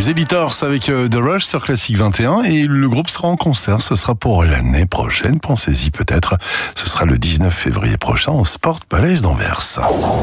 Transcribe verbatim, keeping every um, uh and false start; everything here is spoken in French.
Les Editors avec The Rush sur Classique vingt et un et le groupe sera en concert, ce sera pour l'année prochaine, pensez-y peut-être, ce sera le dix-neuf février prochain au Sport Palace d'Anvers.